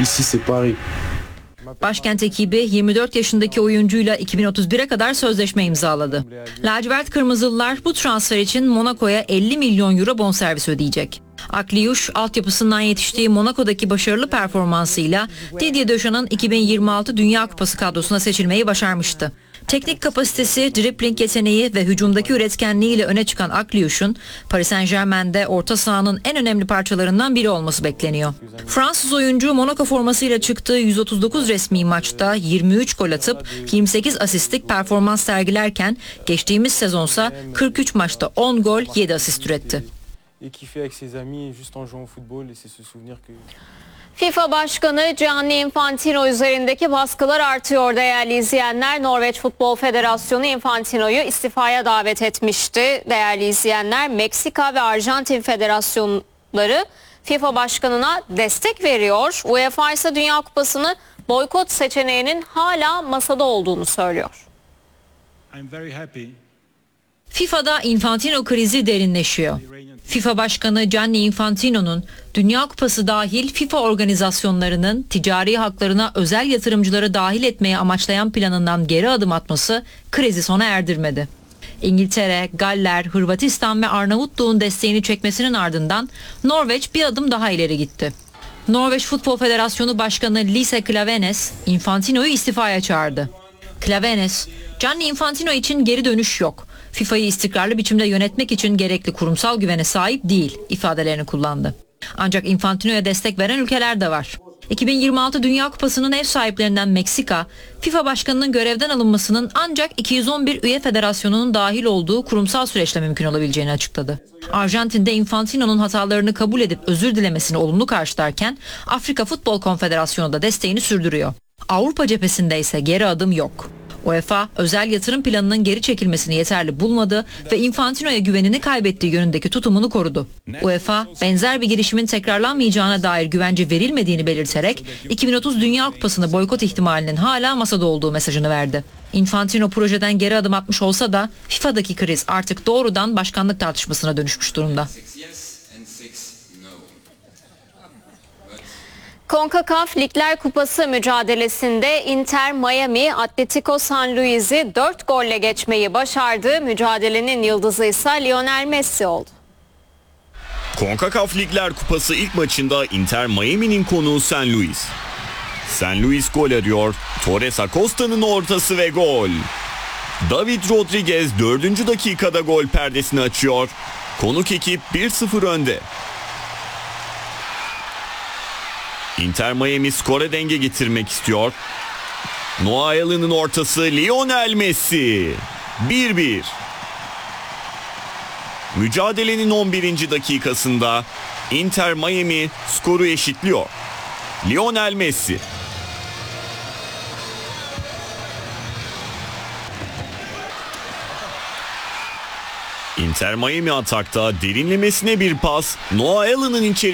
Ici, c'est Paris. Başkent ekibi 24 yaşındaki oyuncuyla 2031'e kadar sözleşme imzaladı. Lacivert Kırmızılılar bu transfer için Monaco'ya 50 milyon euro bonservis ödeyecek. Akliuş, altyapısından yetiştiği Monaco'daki başarılı performansıyla Didier Deschamps' 2026 Dünya Kupası kadrosuna seçilmeyi başarmıştı. Teknik kapasitesi, dribling yeteneği ve hücumdaki üretkenliğiyle öne çıkan Akliuş'un Paris Saint-Germain'de orta sahanın en önemli parçalarından biri olması bekleniyor. Fransız oyuncu Monaco formasıyla çıktığı 139 resmi maçta 23 gol atıp 28 asistlik performans sergilerken geçtiğimiz sezonsa 43 maçta 10 gol 7 asist üretti. FIFA Başkanı Gianni Infantino üzerindeki baskılar artıyor değerli izleyenler. Norveç Futbol Federasyonu Infantino'yu istifaya davet etmişti. Değerli izleyenler, Meksika ve Arjantin federasyonları FIFA Başkanı'na destek veriyor. UEFA ise Dünya Kupası'nı boykot seçeneğinin hala masada olduğunu söylüyor. FIFA'da Infantino krizi derinleşiyor. FIFA Başkanı Gianni Infantino'nun Dünya Kupası dahil FIFA organizasyonlarının ticari haklarına özel yatırımcıları dahil etmeye amaçlayan planından geri adım atması krizi sona erdirmedi. İngiltere, Galler, Hırvatistan ve Arnavutluğun desteğini çekmesinin ardından Norveç bir adım daha ileri gitti. Norveç Futbol Federasyonu Başkanı Lise Klaveness, Infantino'yu istifaya çağırdı. Klaveness, Gianni Infantino için geri dönüş yok. FIFA'yı istikrarlı biçimde yönetmek için gerekli kurumsal güvene sahip değil ifadelerini kullandı. Ancak Infantino'ya destek veren ülkeler de var. 2026 Dünya Kupası'nın ev sahiplerinden Meksika, FIFA Başkanı'nın görevden alınmasının ancak 211 üye federasyonunun dahil olduğu kurumsal süreçle mümkün olabileceğini açıkladı. Arjantin'de Infantino'nun hatalarını kabul edip özür dilemesini olumlu karşılarken Afrika Futbol Konfederasyonu da desteğini sürdürüyor. Avrupa cephesinde ise geri adım yok. UEFA, özel yatırım planının geri çekilmesini yeterli bulmadı ve Infantino'ya güvenini kaybettiği yönündeki tutumunu korudu. UEFA, benzer bir girişimin tekrarlanmayacağına dair güvence verilmediğini belirterek 2030 Dünya Kupası'nı boykot ihtimalinin hala masada olduğu mesajını verdi. Infantino projeden geri adım atmış olsa da FIFA'daki kriz artık doğrudan başkanlık tartışmasına dönüşmüş durumda. CONCACAF Ligler Kupası mücadelesinde Inter Miami Atletico San Luis'i 4 golle geçmeyi başardı. Mücadelenin yıldızı ise Lionel Messi oldu. CONCACAF Ligler Kupası ilk maçında Inter Miami'nin konuğu San Luis. San Luis gol arıyor. Torres Acosta'nın ortası ve gol. David Rodriguez 4. dakikada gol perdesini açıyor. Konuk ekip 1-0 önde. Inter Miami skora denge getirmek istiyor. Noah Allen'ın ortası, Lionel Messi. 1-1. Mücadelenin 11. dakikasında Inter Miami skoru eşitliyor. Lionel Messi. Inter Miami atakta derinlemesine bir pas, Noah Allen'ın içeri